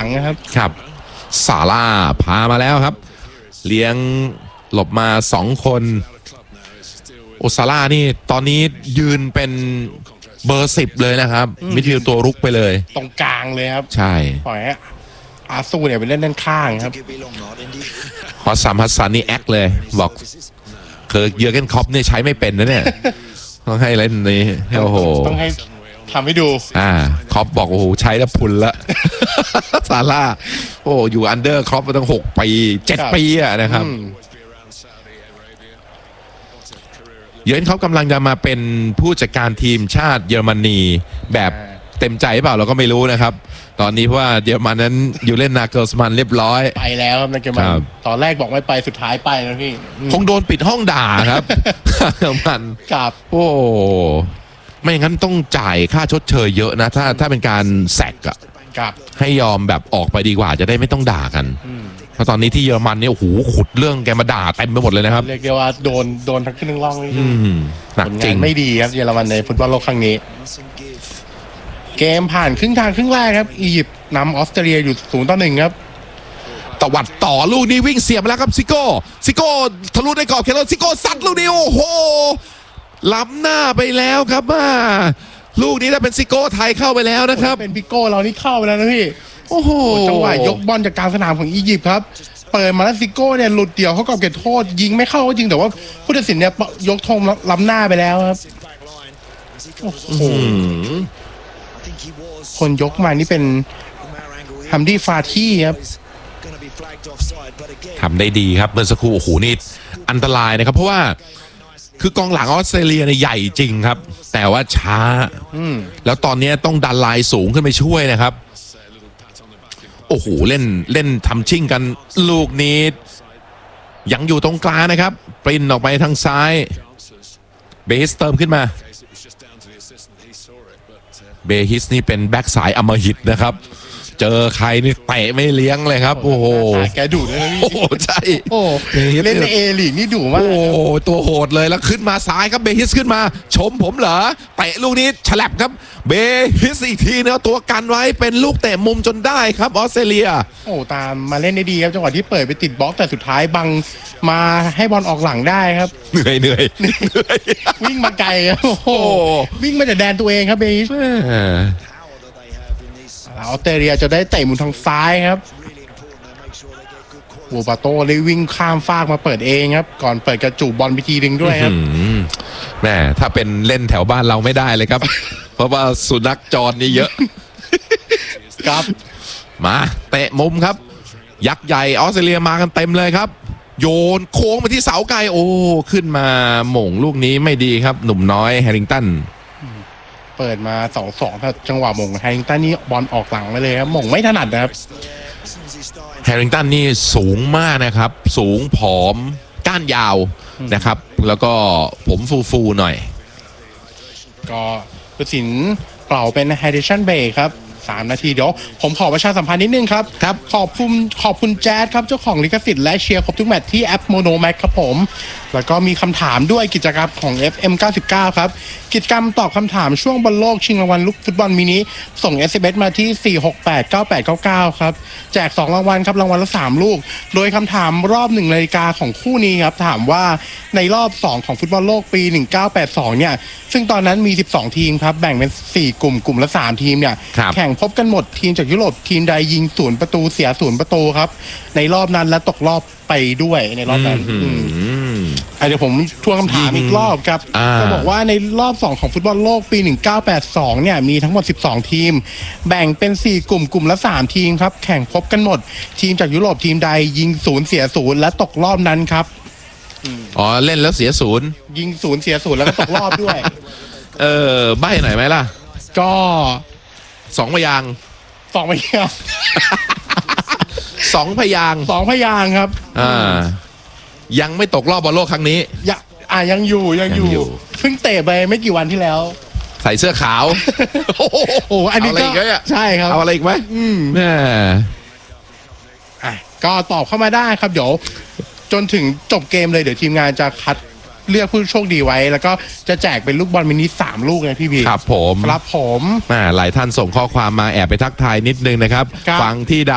นะครับครับซาร่าพามาแล้วครับเลี้ยงหลบมา2คนโอซาร่านี่ตอนนี้ยืนเป็นเบอร์10เลยนะครับมิดฟิลด์ตัวรุกไปเลยตรงกลางเลยครับใช่ปล่อยให้อาซูเนี่ยไปเล่นด้านข้างครับฮอสซัมฮัสซันนี่แอคเลยบอกคือเยอร์เกนคล็อปนี่ใช้ไม่เป็นนะเนี่ยต้องให้เล่นนี่โอ้โหต้องให้ทำให้ดูคล็อปบอกโอ้โหใช้แล้วพุนละซาร่าโอ้อยู่อันเดอร์คล็อปมาตั้ง6 ปี7 ปีอะนะครับเยอร์เกนคล็อปกำลังจะมาเป็นผู้จัดการทีมชาติเยอรมนีแบบเต็มใจเปล่าเราก็ไม่รู้นะครับตอนนี้เพราะว่าเยอรมันนั้นอยู่เล่นนาเกิลสมันเรียบร้อยไปแล้วครับนาเกิลมันตอนแรกบอกไม่ไปสุดท้ายไปแล้วพี่คงโดนปิดห้องด่าครับมันกับโอ้ไม่งั้นต้องจ่ายค่าชดเชยเยอะนะถ้าเป็นการแซกอะให้ยอมแบบออกไปดีกว่าจะได้ไม่ต้องด่ากันเพราะตอนนี้ที่เยอรมันเนี่ยโอ้โหขุดเรื่องแกมาด่าเต็มไปหมดเลยนะครับเรียกได้ว่าโดนทั้งขึ้นทั้งล่องเลยหนักจริงไม่ดีครับเยอรมันในฟุตบอลโลกครั้งนี้เกมผ่านครึ่งทางครึ่งแรกครับอียิปต์นำออสเตรเลียอยู่0-1ครับตวัดต่อลูกนี้วิ่งเสียบมาแล้วครับซิโก้ทะลุในกรอบเขตซิโก้ซัดลูกนี้โอ้โหล้ำหน้าไปแล้วครับลูกนี้ถ้าเป็นซิโก้ไทยเข้าไปแล้วนะครับเป็นพิโก้เรานี่เข้าไปแล้วนะพี่โอ้โหจังหวะยกบอลจากกลางสนามของอียิปต์ครับเปิดมาแล้วซิโก้เนี่ยหลุดเดี่ยวเข้ากรอบเขตโทษยิงไม่เข้าก็จริงแต่ว่าผู้ตัดสินเนี่ยยกธงล้ำหน้าไปแล้วครับโอ้โหคนยกมานี่เป็นฮัมดี้ฟาที่ครับทำได้ดีครับเมื่อสักครู่โอ้โหนี่อันตรายนะครับเพราะว่าคือกองหลังออสเตรเลียเนี่ยใหญ่จริงครับแต่ว่าช้าแล้วตอนนี้ต้องดันลายสูงขึ้นไปช่วยนะครับโอ้โหเล่นทำชิ่งกันลูกนี้ยังอยู่ตรงกลางนะครับปริ้นออกไปทางซ้ายเบฮิสเติมขึ้นมาเบฮิสนี่เป็นแบ็กสายอำมหิตนะครับเจอใครนี่เตะไม่เลี้ยงเลยครับโอ้โหแกดุเลยโอ้ใช่เล่นในเอลีกนี่ดุมากโอ้ตัวโหดเลยแล้วขึ้นมาซ้ายครับเบฮิสขึ้นมาชมผมเหรอเตะลูกนี้ฉลับครับเบฮิสอีกทีเนะตัวกันไว้เป็นลูกเตะมุมจนได้ครับออสเตรเลียโอ้ตามมาเล่นได้ดีครับจังหวะที่เปิดไปติดบล็อกแต่สุดท้ายบังมาให้บอลออกหลังได้ครับเหนื่อยวิ่งมาไกลครับโอ้โหวิ่งมาจากแดนตัวเองครับเบฮิสออสเตรเลียจะได้เตะมุมทางซ้ายครับโวบาโต้เลยวิ่งข้ามฟากมาเปิดเองครับก่อนเปิดกระจุบบอลไปทีนึงด้วยครับแม่ถ้าเป็นเล่นแถวบ้านเราไม่ได้เลยครับ เพราะว่าสุนัขจรนี่เยอะครับมาเตะมุมครับยักษ์ใหญ่ออสเตรเลียมากันเต็มเลยครับโยนโค้งไปที่เสาไกลโอ้ขึ้นมาหม่งลูกนี้ไม่ดีครับหนุ่มน้อยแฮริงตันเปิดมา 2-2 ถ้าจังหวะหม่งแฮริงตันนี่บอลออกหลังไปเลยครับหม่งไม่ถนัดนะครับแฮริงตันนี่สูงมากนะครับสูงผอมก้านยาวนะครับแล้วก็ผมฟูๆหน่อยก็ผู้ตัดสินเป่าเป็นไฮเดชั่นเบรกครับ3 นาทีเดี๋ยวผมขอประชาสัมพันธ์นิดนึงครับขอบคุณแจ๊ดครับเจ้าของลิขสิทธิ์และเชียร์ครบทุกแมตช์ที่แอปโมโนแม็กครับผมแล้วก็มีคำถามด้วยกิจกรรมของ FM 99ครับกิจกรรมตอบคำถามช่วงบอลโลกชิงรางวัลลูกฟุตบอลมินิส่ง SMS มาที่4689899ครับแจก2รางวัลครับรางวัลละ3ลูกโดยคำถามรอบ1 นาฬิกาของคู่นี้ครับถามว่าในรอบ2ของฟุตบอลโลกปี1982เนี่ยซึ่งตอนนั้นมี12ทีมครับแบ่งเป็น4กลุ่มละ3ทีมเนี่ยแข่งพบกันหมดทีมจากยุโรปทีมใดยิง0 ประตูเสีย0 ประตูครับในรอบนั้นและตกรอบไปด้วยในรอบนั้นเดี๋ยวผมทวนคำถามอีกรอบครับจะบอกว่าในรอบ2ของฟุตบอลโลกปี1982เนี่ยมีทั้งหมด12ทีมแบ่งเป็น4กลุ่มละ3ทีมครับแข่งพบกันหมดทีมจากยุโรปทีมใดยิง0เสีย0และตกรอบนั้นครับเล่นแล้วเสีย0 ยิง0เสีย0แล้วก็ตกรอบด้วยใบ้หน่อยไหมล่ะก็ 2 พยางค์ 2 พยางค์ 2 พยางค์ 2 พยางค์ครับยังไม่ตกรอบบอลโลกครั้งนี้ยังอยู่เพิ่งเตะไปไม่กี่วันที่แล้วใส่เสื้อขาวโอ้อันนี้ก็ใช่ครับเอาอะไรอีกไหมก็ตอบเข้ามาได้ครับเดี๋ยวจนถึงจบเกมเลยเดี๋ยวทีมงานจะคัดเลือกผู้โชคดีไว้แล้วก็จะแจกเป็นลูกบอลมินิ3 ลูกนะพี่บีครับผมหลายท่านส่งข้อความมาแอบไปทักทายนิดนึงนะครับฟังที่